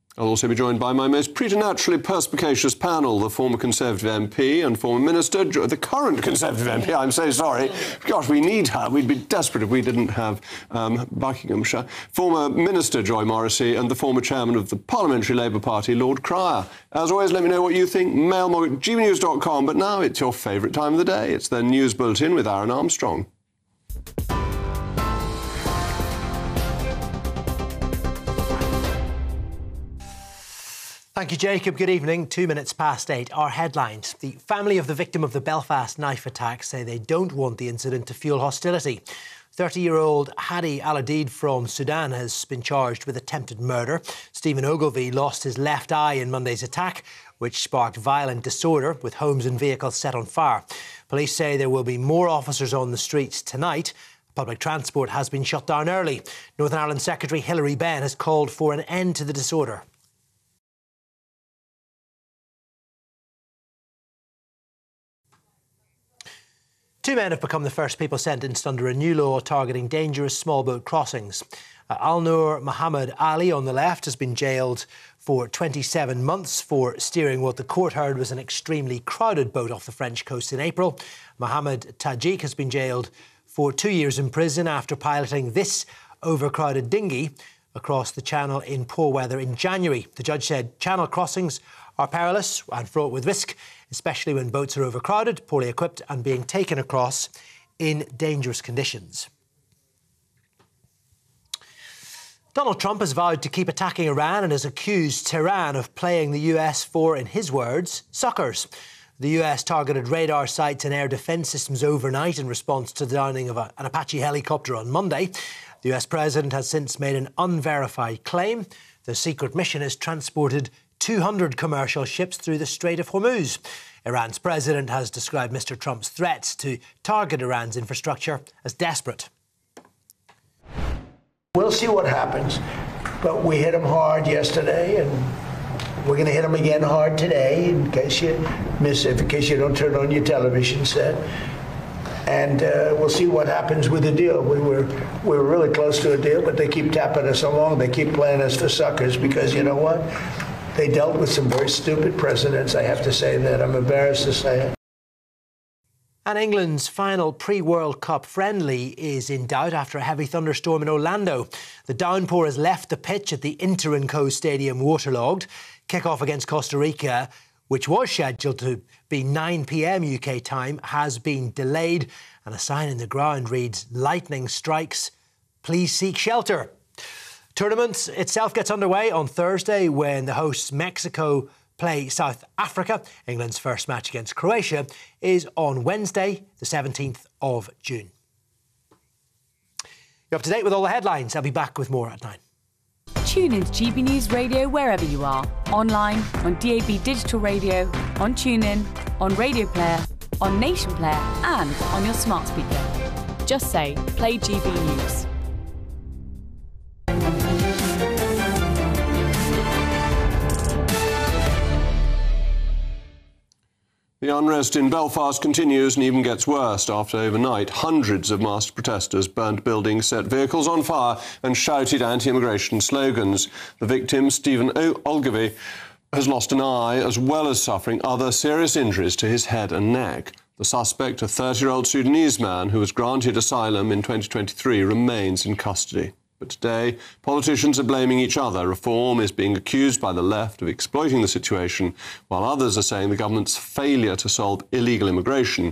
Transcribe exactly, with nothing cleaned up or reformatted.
I'll also be joined by my most preternaturally perspicacious panel, the former Conservative M P and former Minister, the current Conservative M P, I'm so sorry. Gosh, we need her. We'd be desperate if we didn't have um, Buckinghamshire. Former Minister Joy Morrissey and the former Chairman of the Parliamentary Labour Party, Lord Cryer. As always, let me know what you think. Mailmog at g b news dot com. But now it's your favourite time of the day. It's the News Bulletin with Aaron Armstrong. Thank you, Jacob. Good evening. Two minutes past eight. Our headlines. The family of the victim of the Belfast knife attack say they don't want the incident to fuel hostility. thirty-year-old Hadi Al-Adid from Sudan has been charged with attempted murder. Stephen Ogilvie lost his left eye in Monday's attack, which sparked violent disorder with homes and vehicles set on fire. Police say there will be more officers on the streets tonight. Public transport has been shut down early. Northern Ireland Secretary Hilary Benn has called for an end to the disorder. Two men have become the first people sentenced under a new law targeting dangerous small boat crossings. Uh, Al-Noor Mohammed Ali on the left has been jailed for twenty-seven months for steering what the court heard was an extremely crowded boat off the French coast in April. Mohammed Tajik has been jailed for two years in prison after piloting this overcrowded dinghy across the channel in poor weather in January. The judge said channel crossings are perilous and fraught with risk, especially when boats are overcrowded, poorly equipped and being taken across in dangerous conditions. Donald Trump has vowed to keep attacking Iran and has accused Tehran of playing the U S for, in his words, suckers. The U S targeted radar sites and air defence systems overnight in response to the downing of a, an Apache helicopter on Monday. The U S president has since made an unverified claim. The secret mission has transported two hundred commercial ships through the Strait of Hormuz. Iran's president has described Mister Trump's threats to target Iran's infrastructure as desperate. We'll see what happens, but we hit him hard yesterday, and we're going to hit him again hard today, in case you miss it, in case you don't turn on your television set. And uh, we'll see what happens with the deal. We were we were really close to a deal, but they keep tapping us along. They keep playing us for suckers because, you know what? They dealt with some very stupid presidents. I have to say that. I'm embarrassed to say it. And England's final pre-World Cup friendly is in doubt after a heavy thunderstorm in Orlando. The downpour has left the pitch at the Inter & Co Stadium waterlogged. Kick-off against Costa Rica, which was scheduled to be nine p m U K time, has been delayed. And a sign in the ground reads, "Lightning strikes, please seek shelter." Tournament itself gets underway on Thursday when the hosts Mexico play South Africa. England's first match against Croatia is on Wednesday, the seventeenth of June. You're up to date with all the headlines. I'll be back with more at nine. Tune in to G B News Radio wherever you are. Online, on D A B Digital Radio, on TuneIn, on Radio Player, on Nation Player and on your smart speaker. Just say, play G B News. The unrest in Belfast continues and even gets worse after overnight hundreds of masked protesters burnt buildings, set vehicles on fire and shouted anti-immigration slogans. The victim, Stephen Ogilvie, has lost an eye as well as suffering other serious injuries to his head and neck. The suspect, a thirty-year-old Sudanese man who was granted asylum in twenty twenty-three, remains in custody. But today, politicians are blaming each other. Reform is being accused by the left of exploiting the situation, while others are saying the government's failure to solve illegal immigration